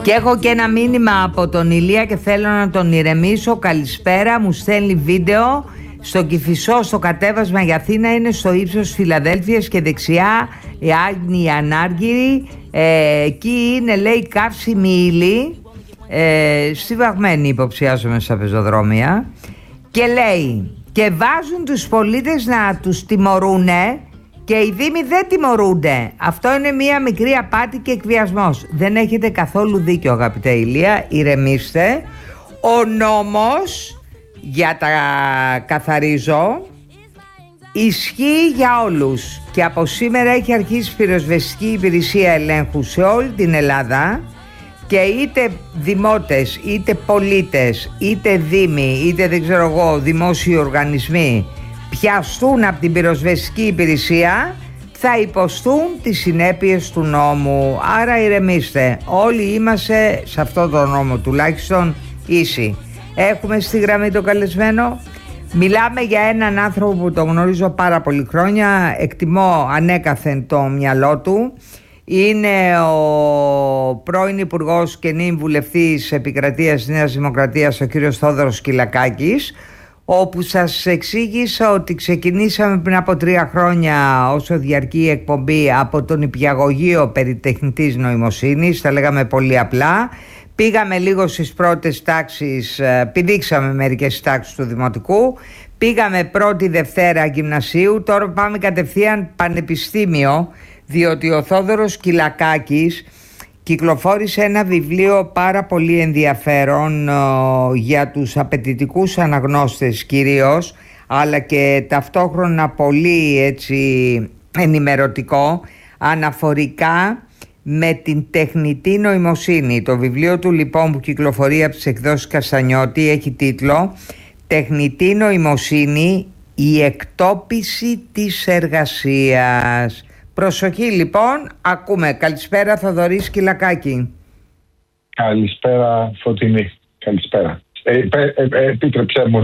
Και έχω και ένα μήνυμα από τον Ηλία και θέλω να τον ηρεμήσω. Καλησπέρα, μου στέλνει βίντεο. Στο Κηφισό, στο κατέβασμα για Αθήνα, είναι στο ύψος Φιλαδέλφειας και δεξιά η Άγνη Ανάργυρη. Εκεί είναι, λέει, καύσιμη ύλη. Στιβαγμένη υποψιάζομαι στα πεζοδρόμια. Και λέει, και βάζουν τους πολίτες να τους τιμωρούνε και οι δήμοι δεν τιμωρούνται. Αυτό είναι μία μικρή απάτη και εκβιασμός. Δεν έχετε καθόλου δίκιο, αγαπητέ Ηλία, ηρεμήστε. Ο νόμος, για τα καθαρίζω, ισχύει για όλους και από σήμερα έχει αρχίσει πυροσβεστική υπηρεσία ελέγχου σε όλη την Ελλάδα και είτε δημότες, είτε πολίτες, είτε δήμοι, είτε δεν ξέρω εγώ, δημόσιοι οργανισμοί πιαστούν από την πυροσβεστική υπηρεσία, θα υποστούν τις συνέπειες του νόμου. Άρα ηρεμήστε, όλοι είμαστε σε αυτό το νόμο τουλάχιστον ίσοι. Έχουμε στη γραμμή το καλεσμένο. Μιλάμε για έναν άνθρωπο που τον γνωρίζω πάρα πολύ χρόνια, εκτιμώ ανέκαθεν το μυαλό του. Είναι ο πρώην Υπουργός και νυν βουλευτής επικρατείας Νέας Δημοκρατίας, ο κύριος Θόδωρος Κυλακάκης, όπου σας εξήγησα ότι ξεκινήσαμε πριν από 3 χρόνια όσο διαρκεί η εκπομπή από τον Υπηαγωγείο περί τεχνητής νοημοσύνης, τα λέγαμε πολύ απλά. Πήγαμε λίγο στις πρώτες τάξεις, πηδήξαμε μερικές τάξεις του Δημοτικού, πήγαμε πρώτη Δευτέρα γυμνασίου, τώρα πάμε κατευθείαν πανεπιστήμιο, διότι ο Θόδωρος Κυλακάκης κυκλοφόρησε ένα βιβλίο πάρα πολύ ενδιαφέρον για τους απαιτητικούς αναγνώστες κυρίως, αλλά και ταυτόχρονα πολύ έτσι ενημερωτικό, αναφορικά με την τεχνητή νοημοσύνη. Το βιβλίο του λοιπόν που κυκλοφορεί από τις εκδόσεις Καστανιώτη έχει τίτλο «Τεχνητή νοημοσύνη, η εκτόπιση της εργασίας». Προσοχή λοιπόν, ακούμε. Καλησπέρα Θοδωρή Κυλακάκη. Καλησπέρα Φωτεινή. Καλησπέρα. Επίτρεψέ μου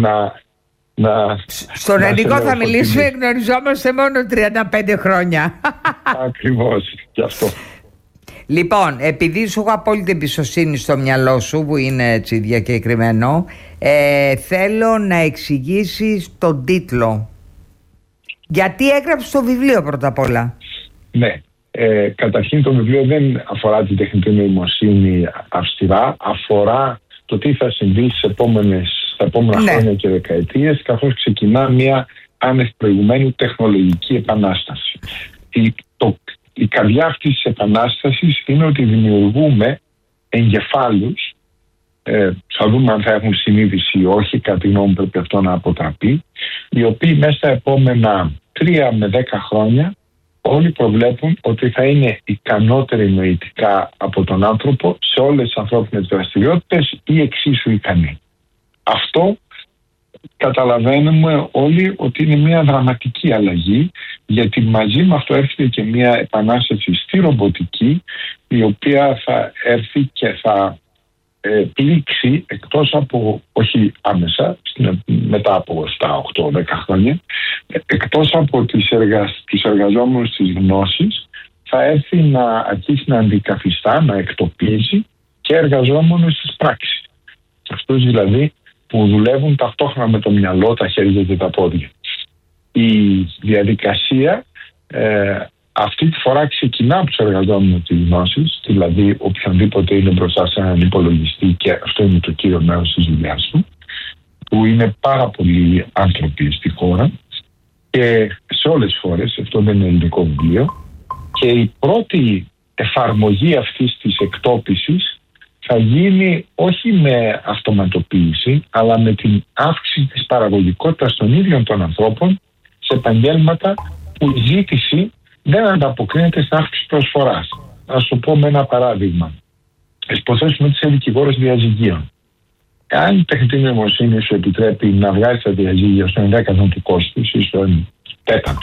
να στον ελληνικό θα μιλήσουμε, γνωριζόμαστε μόνο 35 χρόνια. Ακριβώς, γι' αυτό. Λοιπόν, επειδή σου έχω απόλυτη εμπιστοσύνη στο μυαλό σου, που είναι έτσι διακεκριμένο, θέλω να εξηγήσεις τον τίτλο. Γιατί έγραψες το βιβλίο πρώτα απ' όλα? Ναι, καταρχήν το βιβλίο δεν αφορά την τεχνητή νοημοσύνη αυστηρά, αφορά το τι θα συμβεί στα επόμενα χρόνια και δεκαετίες, καθώς ξεκινά μια άνευ προηγουμένου τεχνολογική επανάσταση. Η καρδιά αυτής της επανάστασης είναι ότι δημιουργούμε εγκεφάλους, θα δούμε αν θα έχουν συνείδηση ή όχι, κατά τη γνώμη πρέπει αυτό να αποτραπεί, οι οποίοι μέσα στα επόμενα 3 με 10 χρόνια όλοι προβλέπουν ότι θα είναι ικανότεροι νοητικά από τον άνθρωπο σε όλες τις ανθρώπινες δραστηριότητες ή εξίσου ικανοί. Αυτό καταλαβαίνουμε όλοι ότι είναι μια δραματική αλλαγή, γιατί μαζί με αυτό έρχεται και μια επανάσταση στη ρομποτική, η οποία θα έρθει και θα πλήξει, εκτός από, όχι άμεσα, μετά από 7, 8, 10 χρόνια, εκτός από τους εργαζόμενους της γνώσης, θα έρθει να αρχίσει να αντικαθιστά, να εκτοπίζει και εργαζόμενους της πράξης. Αυτούς δηλαδή που δουλεύουν ταυτόχρονα με το μυαλό, τα χέρια και τα πόδια. Η διαδικασία αυτή τη φορά ξεκινά από τους εργαζόμενους της γνώσης, δηλαδή οποιονδήποτε είναι μπροστά σε έναν υπολογιστή, και αυτό είναι το κύριο μέρος της δουλειάς του, που είναι πάρα πολλοί άνθρωποι στη χώρα και σε όλες τις χώρες, αυτό δεν είναι ελληνικό βιβλίο, και η πρώτη εφαρμογή αυτής της εκτόπισης θα γίνει όχι με αυτοματοποίηση, αλλά με την αύξηση της παραγωγικότητας των ίδιων των ανθρώπων σε επαγγέλματα που η ζήτηση δεν ανταποκρίνεται στην αύξηση προσφοράς. Να σου πω με ένα παράδειγμα. Υποθέσουμε ότι είσαι δικηγόρος διαζυγίων. Αν η τεχνητή νοημοσύνη σου επιτρέπει να βγάλεις τα διαζύγια στο 11ο του κόστους ή στο 4ο,